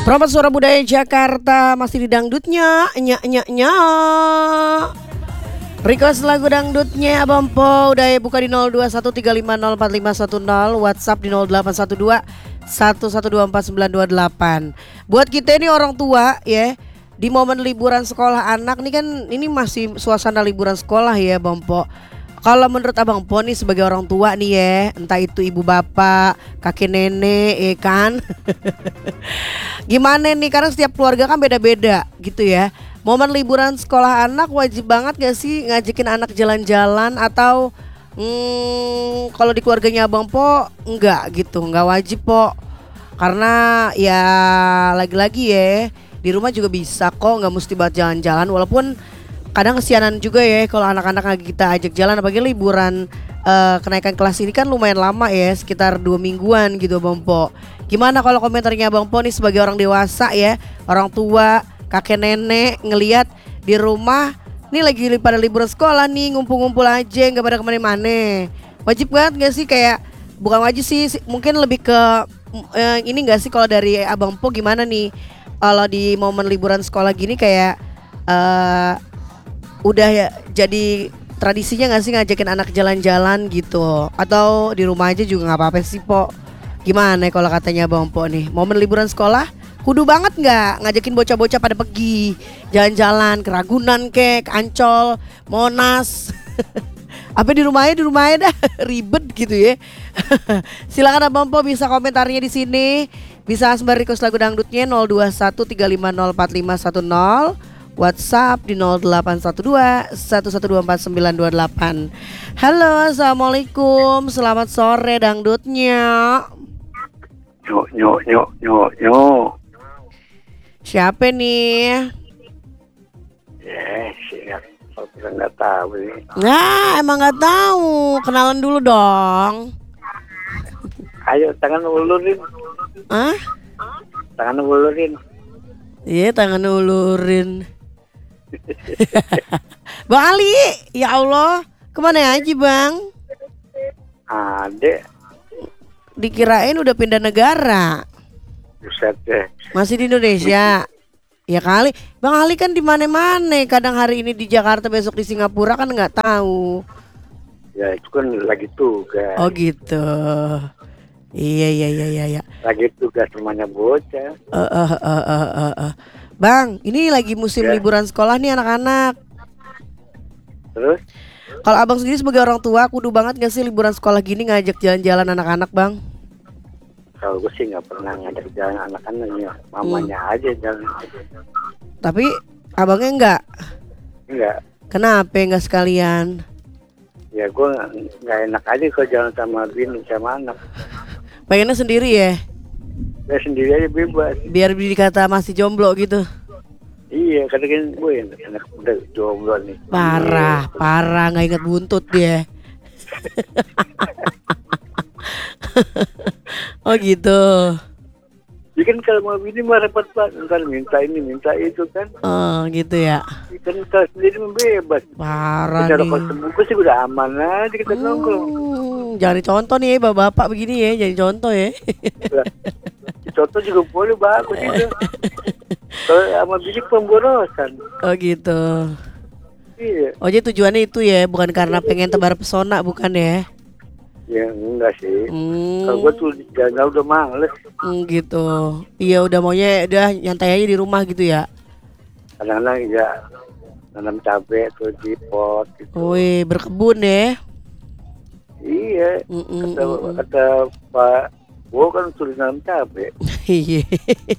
Promo Suara Budaya Jakarta masih di dangdutnya, nyak. Request lagu dangdutnya Abang Po udah buka di 0213504510, WhatsApp di 0812 1124928. Buat kita ini orang tua ya, di momen liburan sekolah anak nih kan, ini masih suasana liburan sekolah ya Bang Po. Kalau menurut Abang Po nih sebagai orang tua nih ya, entah itu ibu bapak, kakek nenek ya kan. Gimana nih, karena setiap keluarga kan beda-beda gitu ya. Momen liburan sekolah anak wajib banget gak sih ngajakin anak jalan-jalan, atau kalau di keluarganya Abang Po enggak gitu, enggak wajib Po. Karena ya lagi-lagi ya, di rumah juga bisa kok, nggak mesti buat jalan-jalan. Walaupun kadang kesianan juga ya kalau anak-anak kita ajak jalan, apalagi liburan kenaikan kelas ini kan lumayan lama ya, sekitar 2 mingguan gitu Bang Po. Gimana kalau komentarnya Bang Po nih sebagai orang dewasa ya, orang tua, kakek nenek ngelihat di rumah nih lagi pada liburan sekolah nih, ngumpul-ngumpul aja nggak pada kemana-mana. Wajib banget nggak sih, kayak bukan wajib sih, mungkin lebih ke ini nggak sih, kalau dari Abang Po gimana nih kalau di momen liburan sekolah gini, kayak udah ya jadi tradisinya gak sih ngajakin anak jalan-jalan gitu, atau di rumah aja juga gak apa-apa sih Po? Gimana kalau katanya Bang Po nih, momen liburan sekolah kudu banget gak ngajakin bocah-bocah pada pergi jalan-jalan ke Ragunan ke Ancol, Monas. Apa di rumah aja dah ribet gitu ya. Silakan Abang Po bisa komentarnya di sini, bisa sembari request lagu dangdutnya 0213504510, WhatsApp di 0812 1124928. Halo, assalamualaikum, selamat sore dangdutnya. Yo. Siapa nih? Siap. Kalau nggak tahu nih. Nah, emang nggak tahu. Kenalan dulu dong. Ayo tangan ulurin. Hah? Tangan ulurin. Iya, tangan ulurin. Bang Ali, ya Allah, kemana aja Bang? Adek. Dikirain udah pindah negara. Buset deh. Masih di Indonesia. Ya kali, Bang Ali kan di mana-mana. Kadang hari ini di Jakarta, besok di Singapura, kan nggak tahu. Ya itu kan lagi tugas. Oh gitu. Iya. Lagi tugas semuanya bocah. Bang, ini lagi musim liburan sekolah nih anak-anak. Terus? Kalau Abang sendiri sebagai orang tua, kudu banget gak sih liburan sekolah gini ngajak jalan-jalan anak-anak Bang? Kalau gue sih nggak pernah ngajak jalan anak-anak ya, mamanya aja jalan. Tapi abangnya enggak? Enggak. Kenapa enggak sekalian? Ya gue nggak enak aja kalau jalan sama bini sama anak. Pengennya sendiri ya? Ya sendiri aja bebas. Biar dikata masih jomblo gitu. Iya, kadang gue enak udah jomblo nih. Parah, nggak inget buntut dia. Oh gitu. Ya kan kalau mau bini mah repot banget, ntar minta ini minta itu kan. Oh gitu ya. Kan kalau sendiri bebas. Parah Bicara nih. kostum sih udah aman aja kita nongkrong. Jangan dicontoh nih bapak-bapak begini ya, jadi contoh ya. Contoh juga boleh bagus itu. Kalau sama bini pemborosan. Oh gitu. Iya. Oh jadi tujuannya itu ya, bukan karena pengen tebar pesona, bukan ya? Ya enggak sih. Kalau gue tuh jalan udah males. Gitu. Iya udah maunya udah nyantai aja di rumah gitu ya. Kadang-kadang ya nanam cabai tuh di pot gitu. Wih, berkebun ya. Iya. Kata Pak Bo kan suruh nanam cabai. Iya.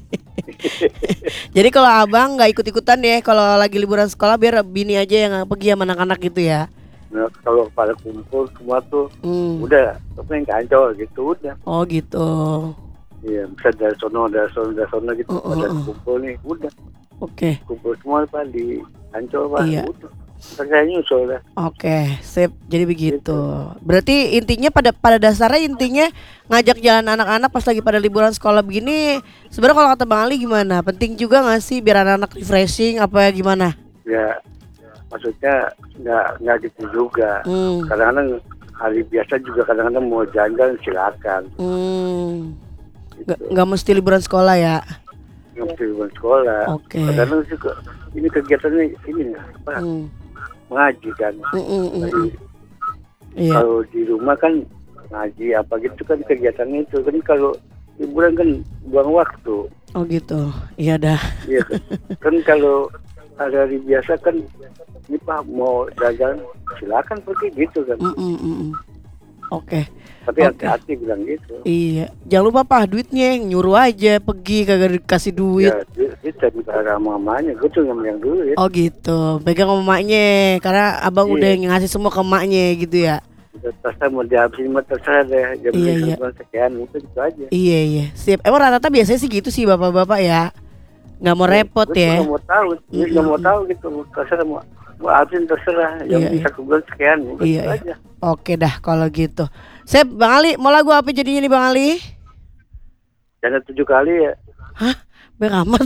Jadi kalau abang nggak ikut-ikutan ya kalau lagi liburan sekolah, biar bini aja yang pergi sama anak-anak gitu ya. Nah, kalau pada kumpul semua tuh udah, tapi yang Ancol gitu udah. Oh gitu. Iya, bisa dari sono gitu. Pada kumpul nih, udah. Oke. Kumpul semua Pak di Ancol Pak. Iya. Udah. Saya nyusul dah. Oke, sip. Jadi begitu. Berarti intinya pada dasarnya intinya ngajak jalan anak-anak pas lagi pada liburan sekolah begini. Sebenarnya kalau kata Bang Ali gimana? Penting juga nggak sih biar anak-anak refreshing apa ya gimana? Ya, maksudnya nggak gitu juga. Kadang-kadang hari biasa juga kadang-kadang mau jalan-jalan silakan. Nggak mesti liburan sekolah ya? Nggak waktu liburan sekolah. Oke. Kadang juga ini kegiatannya ini apa? Mengaji kan. Jadi, Iya. kalau di rumah kan ngaji apa gitu kan kegiatannya itu kan, kalau liburan kan buang waktu. Oh gitu. Iya dah. Iya kan. Kan kalau hari biasa kan ini Pak mau jalan silakan pergi gitu kan. Oke. Tapi hati-hati bilang gitu. Iya. Jangan lupa Pak duitnya, nyuruh aja pergi kagak dikasih duit. Ya, kita dibayar sama mamanya, gue tuh yang duit. Oh gitu. Pegang sama emaknya karena abang udah ngasih semua ke emaknya gitu ya. Terserah mau dihabisin mah terserah deh. Jam sekian itu aja. Iya. Sip. Emang rata-rata biasanya sih gitu sih bapak-bapak ya. Nggak mau repot ya. Nggak mau tahu, nggak mau tahu gitu. Terserah mau habisin terserah. Jam satu bulan sekian gitu aja. Oke dah kalau gitu. Sip, Bang Ali, mau lagu apa jadinya nih Bang Ali? Jangan 7 kali ya. Hah? Beramat.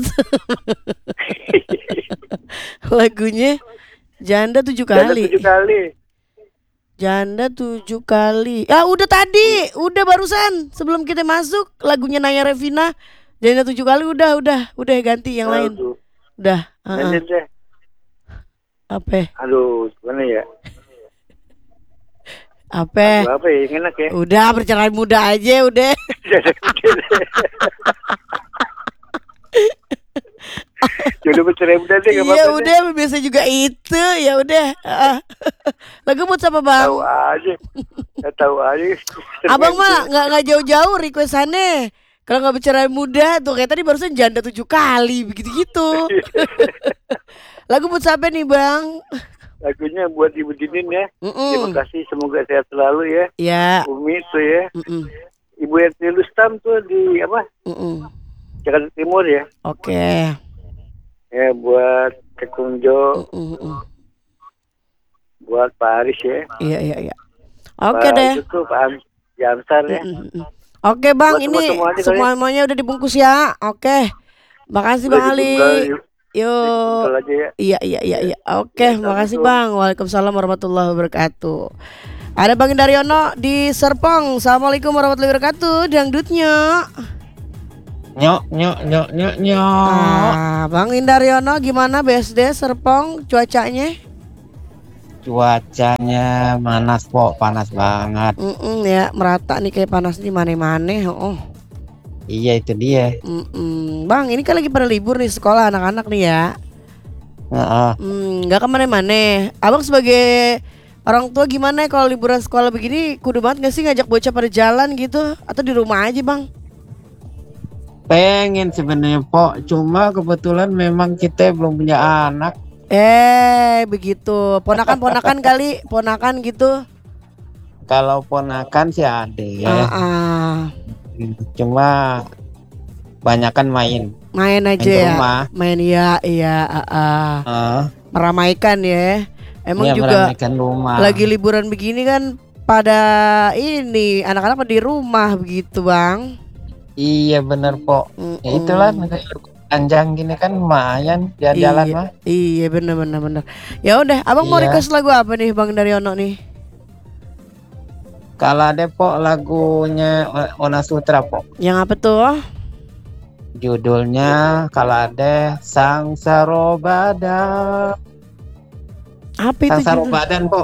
Lagunya Janda 7 kali. Janda 7 kali. Janda 7 kali. Ah udah tadi, udah barusan sebelum kita masuk lagunya Naya Revina. Janda 7 kali udah ganti yang lain. Udah. Apa? Aduh, gimana ya? Apa ya yang enak ya? Udah bercerai muda aja udah. Jodoh bercerai muda deh. Iya udah deh. Biasa juga itu ya udah. Lagu buat siapa Bang? Tahu aja. Abang mah nggak jauh-jauh requestannya. Kalau nggak bercerai muda tuh kayak tadi barusan janda 7 kali begitu gitu. Lagu buat siapa nih Bang? Lagunya buat Ibu Dinin ya. Terima kasih, semoga sehat selalu ya. Ya. Umi tuh ya. Ibu RT Lustam tuh di apa? Jakarta Timur ya. Oke. Ya buat Kekunjo. Buat Pak Aris ya. Iya. Oke deh. Itu Pak Jamsar ya. Oke Bang, buat ini semuanya udah dibungkus ya. Oke. Makasih Bang Ali. Yuk. Ya. Iya. Oke, makasih Bang. Waalaikumsalam warahmatullahi wabarakatuh. Ada Bang Indaryono di Serpong. Assalamualaikum warahmatullahi wabarakatuh. Dangdutnya. Nyok. Bang Indaryono gimana BSD Serpong cuacanya? Cuacanya panas banget. Ya merata nih kayak panas di mana-mana. Iya itu dia. Bang ini kan lagi pada libur nih sekolah anak-anak nih ya. Nggak kemana-mana. Abang sebagai orang tua gimana kalau liburan sekolah begini? Kudu banget nggak sih ngajak bocah pada jalan gitu? Atau di rumah aja Bang? Pengen sebenarnya Pok, cuma kebetulan memang kita belum punya anak. Begitu. Ponakan kali, ponakan gitu. Kalau ponakan sih ada. Cuma banyakan main aja ya. Rumah. Main iya. Meramaikan ya. Emang juga rumah. Lagi liburan begini kan pada ini anak-anak pada di rumah begitu Bang. Iya bener Pok. Ya itulah panjang gini kan lumayan jalan mah. Iya bener. Ya udah, Abang mau request lagu apa nih Bang Daryono nih? Kalau ada Pok lagunya Ona Sutra Pok. Yang apa tuh? Judulnya kalau ada Sang Sarobadan. Apa itu? Sang Sarobadan Pok.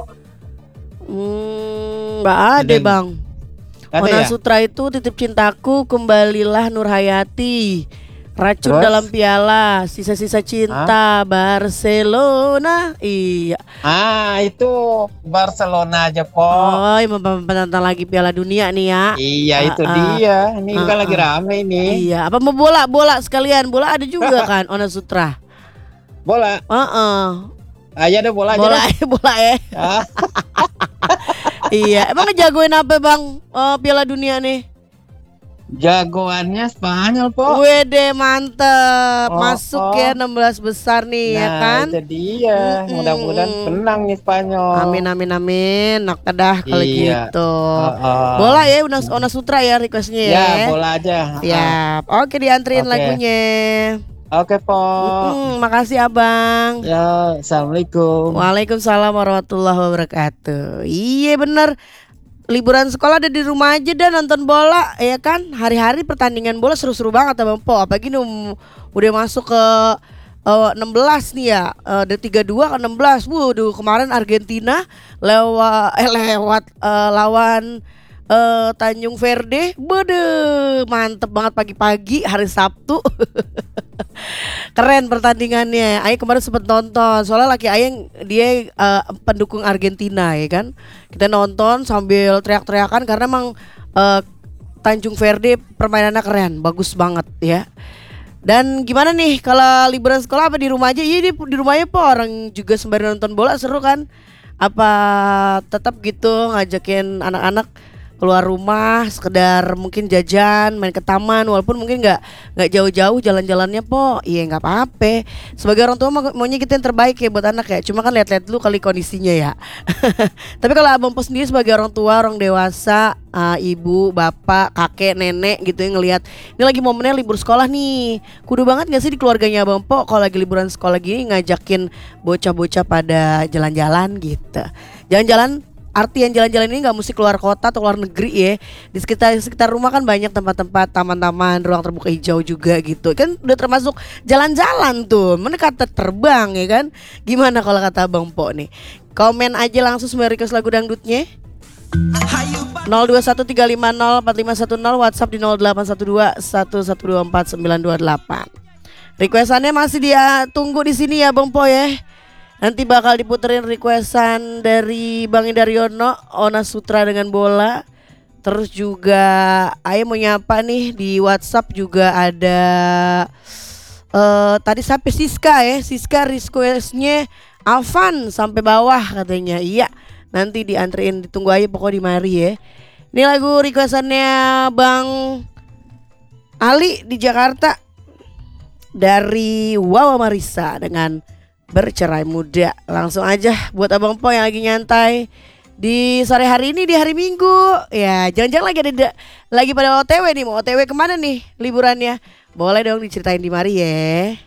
Nggak ada Bang. Ona Sutra itu Titip Cintaku, Kembalilah Nur Hayati, Racun Dalam Piala, Sisa-sisa Cinta, Barcelona. Iya. Itu Barcelona aja Pok. Oh, menantang lagi Piala Dunia nih ya. Iya itu dia. Ini kan lagi rame ini. Iya. Apa mau bola sekalian? Bola ada juga kan Ona Sutra. Bola. Aja deh bola aja. Bola ya. Iya. Emang ngejagoin apa Bang Piala Dunia nih? Jagoannya Spanyol Pok. Wede mantep. Masuk ya 16 besar nih ya kan. Itu dia. Mudah-mudahan menang nih Spanyol. Amin. Oke dah kalau gitu. Bola ya Ona Sutra ya requestnya ya. Ya bola aja. Siap. Oke dianterin lagunya. Oke Pok. Makasih Abang. Ya, assalamualaikum. Waalaikumsalam warahmatullahi wabarakatuh. Iya bener. liburan sekolah ada di rumah aja dan nonton bola ya kan. Hari-hari pertandingan bola seru-seru banget Abang Po. Apalagi udah masuk ke 16 nih ya. Ada 32 ke 16. Waduh, kemarin Argentina lewat lawan Tanjung Verde. Bede, mantep banget pagi-pagi hari Sabtu. Keren pertandingannya. Ayah kemarin sempet nonton. Soalnya laki Ayah dia pendukung Argentina ya kan. Kita nonton sambil teriak-teriakan karena emang Tanjung Verde permainannya keren, bagus banget ya. Dan gimana nih kalau liburan sekolah apa di rumah aja? Iya di rumahnya po, orang juga sembari nonton bola seru kan? Apa tetap gitu ngajakin anak-anak keluar rumah sekedar mungkin jajan, main ke taman, walaupun mungkin nggak jauh-jauh jalan-jalannya po. Iya nggak apa-apa. Sebagai orang tua maunya kita yang terbaik ya buat anak ya. Cuma kan lihat-lihat dulu kali kondisinya ya. Tapi kalau Abang Po sendiri sebagai orang tua, orang dewasa, ibu, bapak, kakek, nenek gitu yang ngelihat ini lagi momennya libur sekolah nih. Kudu banget gak sih di keluarganya Abang Po kalau lagi liburan sekolah gini ngajakin bocah-bocah pada jalan-jalan gitu. Jalan-jalan artian jalan-jalan ini gak mesti keluar kota atau keluar negeri ya. Di sekitar rumah kan banyak tempat-tempat taman-taman, ruang terbuka hijau juga gitu. Kan udah termasuk jalan-jalan tuh, mana kata terbang ya kan. Gimana kalau kata Abang Po nih? Komen aja langsung sembari request lagu dangdutnya 0213504510, WhatsApp di 081211249228. Requestannya masih dia tunggu di sini ya Bang Po ya. Nanti bakal diputerin requestan dari Bang Indaryono, Ona Sutra dengan bola. Terus juga Ayah mau nyapa nih di WhatsApp juga ada tadi sampai Siska ya. Siska requestnya Avan sampai bawah katanya. Iya, nanti dianterin, ditunggu aja pokoknya di mari ya. Ini lagu requestannya Bang Ali di Jakarta dari Wawa Marisa dengan Bercerai Muda. Langsung aja buat Abang Po yang lagi nyantai di sore hari ini, di hari Minggu. Ya jangan-jangan lagi pada OTW nih. Mau OTW kemana nih liburannya? Boleh dong diceritain di mari ya.